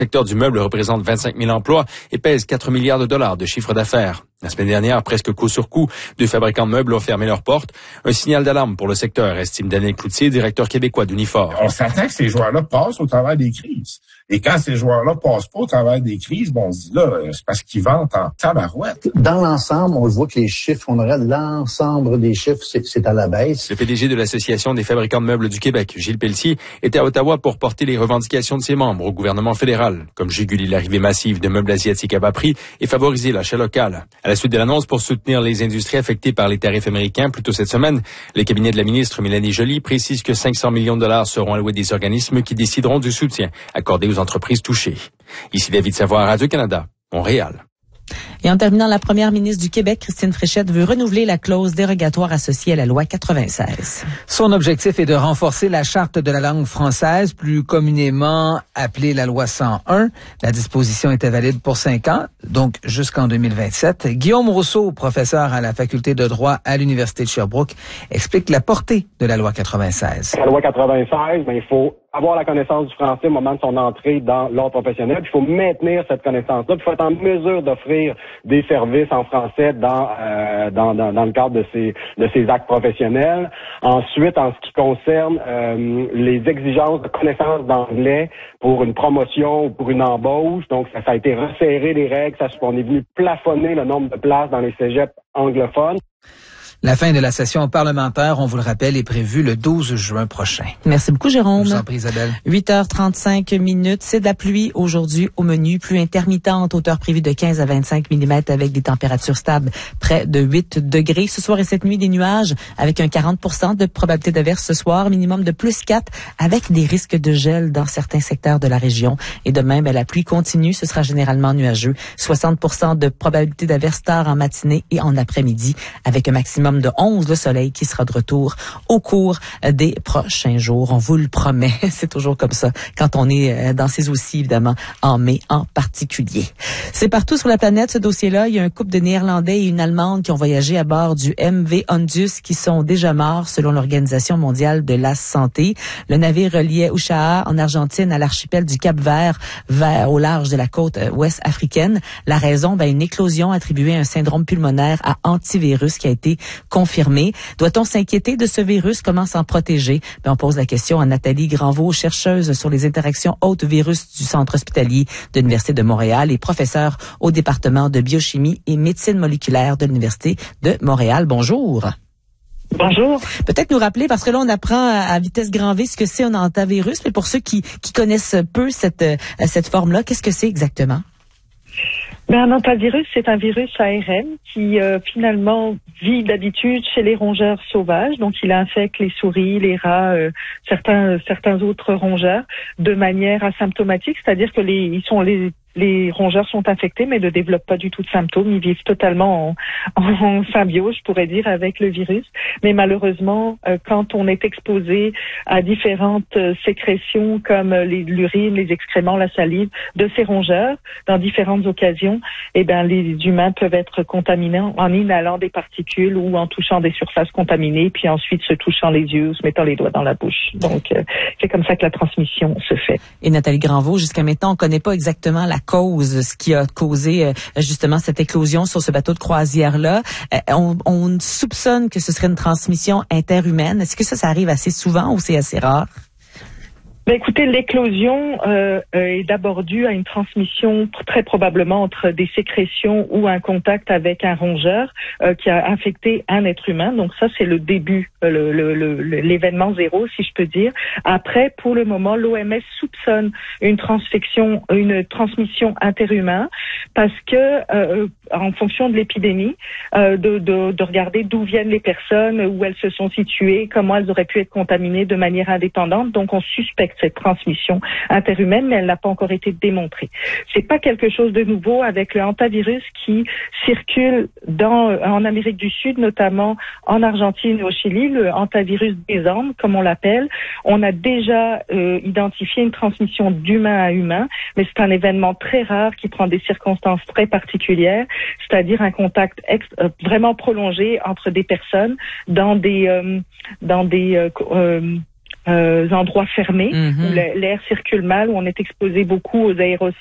Le secteur du meuble représente 25 000 emplois et pèse 4 milliards de dollars de chiffre d'affaires. La semaine dernière, presque coup sur coup, 2 fabricants de meubles ont fermé leurs portes. Un signal d'alarme pour le secteur, estime Daniel Cloutier, directeur québécois d'Unifor. On s'attend que ces joueurs-là passent au travers des crises. Et quand ces joueurs-là passent pas au travers des crises, on se dit là, c'est parce qu'ils vendent en tabarouette. Dans l'ensemble, on voit que les chiffres, on regarde l'ensemble des chiffres, c'est à la baisse. Le PDG de l'Association des fabricants de meubles du Québec, Gilles Pelletier, était à Ottawa pour porter les revendications de ses membres au gouvernement fédéral, comme juguler l'arrivée massive de meubles asiatiques à bas prix et favoriser l'achat local. À la suite de l'annonce pour soutenir les industries affectées par les tarifs américains plus tôt cette semaine, le cabinet de la ministre Mélanie Joly précise que 500 millions de dollars seront alloués des organismes qui décideront du soutien accordé aux entreprises touchées. Ici David Savoie, Radio-Canada, Montréal. Et en terminant, la première ministre du Québec, Christine Fréchette, veut renouveler la clause dérogatoire associée à la loi 96. Son objectif est de renforcer la charte de la langue française, plus communément appelée la loi 101. La disposition était valide pour 5 ans, donc jusqu'en 2027. Guillaume Rousseau, professeur à la faculté de droit à l'Université de Sherbrooke, explique la portée de la loi 96. La loi 96, il faut avoir la connaissance du français au moment de son entrée dans l'ordre professionnel. Il faut maintenir cette connaissance-là. Il faut être en mesure d'offrir des services en français dans le cadre de ces actes professionnels. Ensuite, en ce qui concerne les exigences de connaissance d'anglais pour une promotion ou pour une embauche, donc ça a été resserré les règles. On est venu plafonner le nombre de places dans les cégeps anglophones. La fin de la session parlementaire, on vous le rappelle, est prévue le 12 juin prochain. Merci beaucoup, Jérôme. Je vous en prie, Isabelle. 8h35. C'est de la pluie aujourd'hui au menu. Pluie intermittente, hauteur prévue de 15 à 25 mm avec des températures stables près de 8 degrés. Ce soir et cette nuit, des nuages avec un 40% de probabilité d'averse ce soir, minimum de plus 4 avec des risques de gel dans certains secteurs de la région. Et demain, la pluie continue. Ce sera généralement nuageux. 60% de probabilité d'averse tard en matinée et en après-midi avec un maximum de 11, le soleil qui sera de retour au cours des prochains jours. On vous le promet, c'est toujours comme ça quand on est dans ces eaux-ci, évidemment, en mai en particulier. C'est partout sur la planète, ce dossier-là. Il y a un couple de Néerlandais et une Allemande qui ont voyagé à bord du MV Ondas qui sont déjà morts selon l'Organisation mondiale de la santé. Le navire reliait Ushuaia en Argentine à l'archipel du Cap-Vert au large de la côte ouest africaine. La raison, une éclosion attribuée à un syndrome pulmonaire à antivirus qui a été confirmé. Doit-on s'inquiéter de ce virus? Comment s'en protéger? On pose la question à Nathalie Granvaux, chercheuse sur les interactions hôtes-virus du Centre hospitalier de l'Université de Montréal et professeure au département de biochimie et médecine moléculaire de l'Université de Montréal. Bonjour. Bonjour. Peut-être nous rappeler, parce que là, on apprend à vitesse grand V ce que c'est un hantavirus, mais pour ceux qui connaissent peu cette forme-là, qu'est-ce que c'est exactement? Un hantavirus, c'est un virus ARN qui finalement vit d'habitude chez les rongeurs sauvages. Donc, il infecte les souris, les rats, certains autres rongeurs de manière asymptomatique, c'est-à-dire que les rongeurs sont infectés mais ne développent pas du tout de symptômes. Ils vivent totalement en symbiose, je pourrais dire, avec le virus. Mais malheureusement, quand on est exposé à différentes sécrétions comme l'urine, les excréments, la salive de ces rongeurs, dans différentes occasions, les humains peuvent être contaminés en inhalant des particules ou en touchant des surfaces contaminées, puis ensuite se touchant les yeux ou se mettant les doigts dans la bouche. Donc, c'est comme ça que la transmission se fait. Et Nathalie Granvaux, jusqu'à maintenant, on ne connaît pas exactement la cause, ce qui a causé justement cette éclosion sur ce bateau de croisière-là. On soupçonne que ce serait une transmission interhumaine. Est-ce que ça arrive assez souvent ou c'est assez rare? Écoutez, l'éclosion est d'abord due à une transmission très probablement entre des sécrétions ou un contact avec un rongeur qui a infecté un être humain. Donc ça, c'est le début, l'événement zéro, si je peux dire. Après, pour le moment, l'OMS soupçonne une transmission interhumain parce que, en fonction de l'épidémie, de regarder d'où viennent les personnes, où elles se sont situées, comment elles auraient pu être contaminées de manière indépendante. Donc, on suspecte cette transmission interhumaine, mais elle n'a pas encore été démontrée. C'est pas quelque chose de nouveau avec le hantavirus qui circule en Amérique du Sud, notamment en Argentine et au Chili, le hantavirus des Andes, comme on l'appelle. On a déjà identifié une transmission d'humain à humain, mais c'est un événement très rare qui prend des circonstances très particulières, c'est-à-dire un contact vraiment prolongé entre des personnes dans des endroits fermés où l'air circule mal, où on est exposé beaucoup aux aérosols